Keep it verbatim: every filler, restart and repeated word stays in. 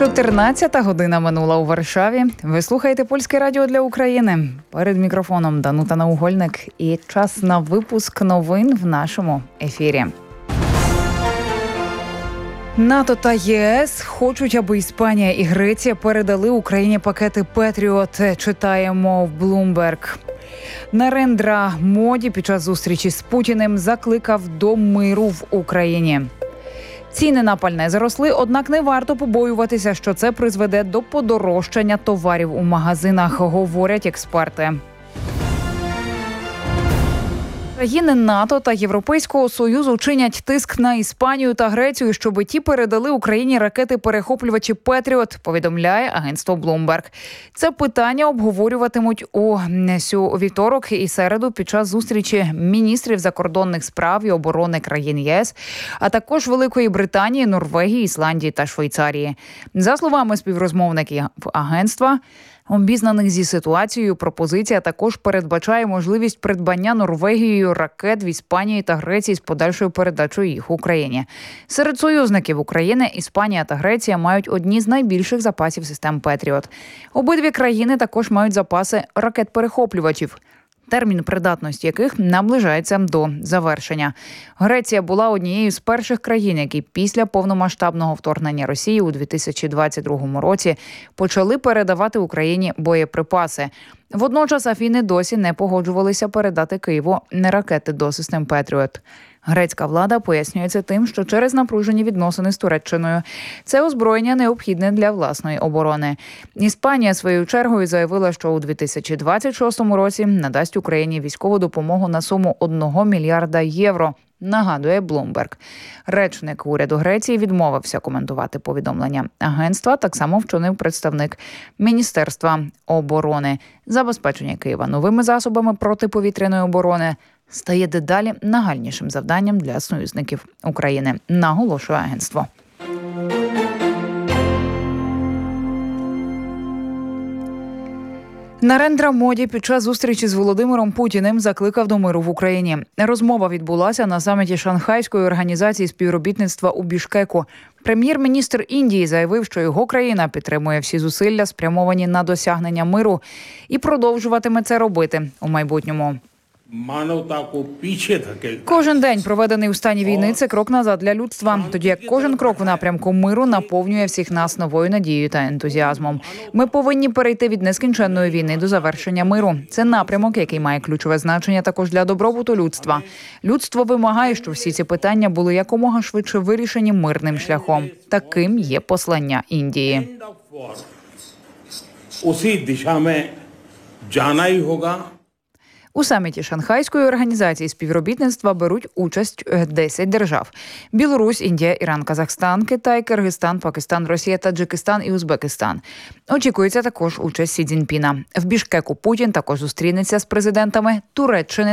чотирнадцята година минула у Варшаві. Ви слухаєте Польське радіо для України. Перед мікрофоном Данута Наугольник. І час на випуск новин в нашому ефірі. НАТО та ЄС хочуть, аби Іспанія і Греція передали Україні пакети «Петріот», читаємо в Bloomberg. Нарендра Моді під час зустрічі з Путіним закликав до миру в Україні. Ціни на пальне зросли, однак не варто побоюватися, що це призведе до подорожчання товарів у магазинах, говорять експерти. Країни НАТО та Європейського Союзу чинять тиск на Іспанію та Грецію, щоб ті передали Україні ракети-перехоплювачі «Петріот», повідомляє агентство Bloomberg. Це питання обговорюватимуть у вівторок і середу під час зустрічі міністрів закордонних справ і оборони країн ЄС, а також Великої Британії, Норвегії, Ісландії та Швейцарії. За словами співрозмовників агентства, обізнаних зі ситуацією, пропозиція також передбачає можливість придбання Норвегією ракет в Іспанії та Греції з подальшою передачою їх Україні. Серед союзників України Іспанія та Греція мають одні з найбільших запасів систем «Петріот». Обидві країни також мають запаси ракет-перехоплювачів, термін придатності яких наближається до завершення. Греція була однією з перших країн, які після повномасштабного вторгнення Росії у дві тисячі двадцять другому році почали передавати Україні боєприпаси. Водночас Афіни досі не погоджувалися передати Києву ракети до систем «Петріот». Грецька влада пояснює це тим, що через напружені відносини з Туреччиною це озброєння необхідне для власної оборони. Іспанія своєю чергою заявила, що у дві тисячі двадцять шостому році надасть Україні військову допомогу на суму одного мільярда євро, нагадує Bloomberg. Речник уряду Греції відмовився коментувати повідомлення агентства, так само вчинив представник Міністерства оборони. Забезпечення Києва новими засобами протиповітряної оборони стає дедалі нагальнішим завданням для союзників України, наголошує агентство. Нарендра Моді під час зустрічі з Володимиром Путіним закликав до миру в Україні. Розмова відбулася на саміті Шанхайської організації співробітництва у Бішкеку. Прем'єр-міністр Індії заявив, що його країна підтримує всі зусилля, спрямовані на досягнення миру, і продовжуватиме це робити у майбутньому. Кожен день, проведений у стані війни, це крок назад для людства, тоді як кожен крок в напрямку миру наповнює всіх нас новою надією та ентузіазмом. Ми повинні перейти від нескінченної війни до завершення миру. Це напрямок, який має ключове значення також для добробуту людства. Людство вимагає, щоб всі ці питання були якомога швидше вирішені мирним шляхом. Таким є послання Індії. У саміті Шанхайської організації співробітництва беруть участь десять держав: Білорусь, Індія, Іран, Казахстан, Китай, Киргизстан, Пакистан, Росія, Таджикистан і Узбекистан. Очікується також участь Сі Цзіньпіна. В Бішкеку Путін також зустрінеться з президентами Туреччини